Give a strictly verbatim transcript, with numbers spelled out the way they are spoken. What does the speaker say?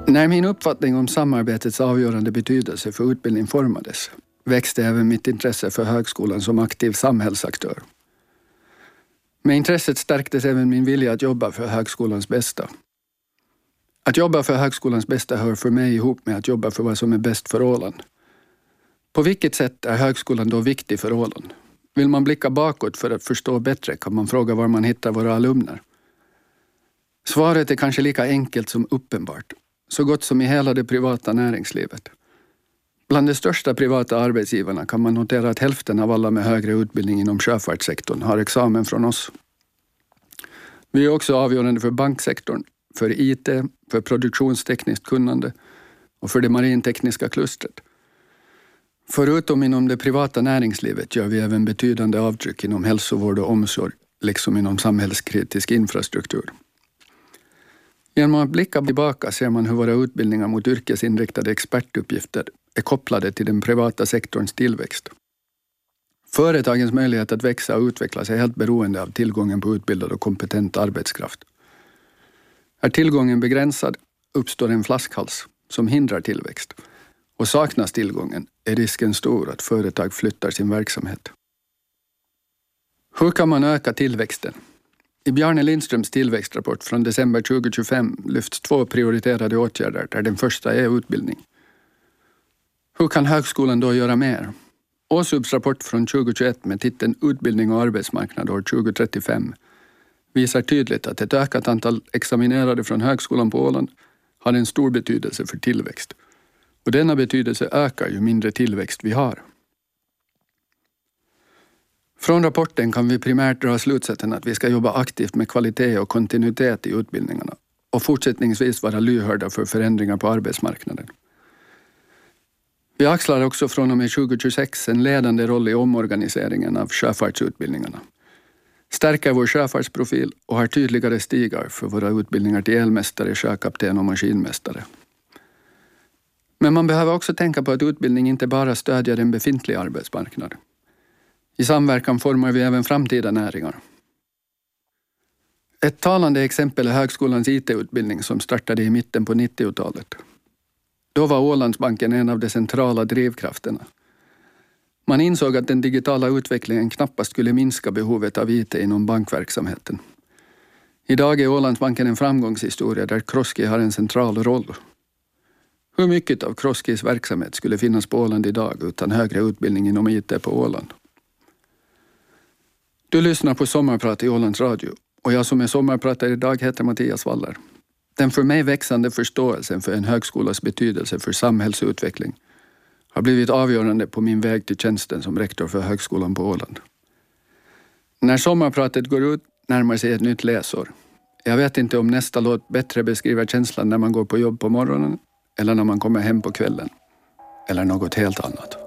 När min uppfattning om samarbetets avgörande betydelse för utbildning formades, växte även mitt intresse för högskolan som aktiv samhällsaktör. Med intresset stärktes även min vilja att jobba för högskolans bästa. Att jobba för högskolans bästa hör för mig ihop med att jobba för vad som är bäst för Åland. På vilket sätt är högskolan då viktig för Åland? Vill man blicka bakåt för att förstå bättre kan man fråga var man hittar våra alumner. Svaret är kanske lika enkelt som uppenbart, så gott som i hela det privata näringslivet. Bland de största privata arbetsgivarna kan man notera att hälften av alla med högre utbildning inom sjöfartssektorn har examen från oss. Vi är också avgörande för banksektorn, för I T, för produktionstekniskt kunnande och för det marintekniska klustret. Förutom inom det privata näringslivet gör vi även betydande avtryck inom hälsovård och omsorg, liksom inom samhällskritisk infrastruktur. Genom att blicka tillbaka ser man hur våra utbildningar mot yrkesinriktade expertuppgifter är kopplade till den privata sektorns tillväxt. Företagens möjlighet att växa och utvecklas är helt beroende av tillgången på utbildad och kompetent arbetskraft. Är tillgången begränsad uppstår en flaskhals som hindrar tillväxt. Och saknas tillgången är risken stor att företag flyttar sin verksamhet. Hur kan man öka tillväxten? I Bjarne Lindströms tillväxtrapport från december tjugohundratjugofem lyfts två prioriterade åtgärder där den första är utbildning. Hur kan högskolan då göra mer? Åsubs rapport från tjugohundratjugoett med titeln Utbildning och arbetsmarknad år tjugotrettiofem visar tydligt att ett ökat antal examinerade från högskolan på Åland har en stor betydelse för tillväxt. Och denna betydelse ökar ju mindre tillväxt vi har. Från rapporten kan vi primärt dra slutsatsen att vi ska jobba aktivt med kvalitet och kontinuitet i utbildningarna och fortsättningsvis vara lyhörda för förändringar på arbetsmarknaden. Vi axlar också från och med tjugohundratjugosex en ledande roll i omorganiseringen av sjöfartsutbildningarna. Stärker vår sjöfartsprofil och har tydligare stigar för våra utbildningar till elmästare, sjökapten och maskinmästare. Men man behöver också tänka på att utbildning inte bara stödjer en befintlig arbetsmarknad. I samverkan formar vi även framtida näringar. Ett talande exempel är högskolans I T-utbildning som startade i mitten på nittiotalet. Då var Ålandsbanken en av de centrala drivkrafterna. Man insåg att den digitala utvecklingen knappast skulle minska behovet av I T inom bankverksamheten. Idag är Ålandsbanken en framgångshistoria där Kroski har en central roll. Hur mycket av Kroskis verksamhet skulle finnas på Åland idag utan högre utbildning inom I T på Åland? Du lyssnar på Sommarprat i Ålands Radio och jag som är sommarpratare idag heter Mattias Waller. Den för mig växande förståelsen för en högskolas betydelse för samhällsutveckling har blivit avgörande på min väg till tjänsten som rektor för högskolan på Åland. När sommarpratet går ut närmar sig ett nytt läsår. Jag vet inte om nästa låt bättre beskriver känslan när man går på jobb på morgonen eller när man kommer hem på kvällen eller något helt annat.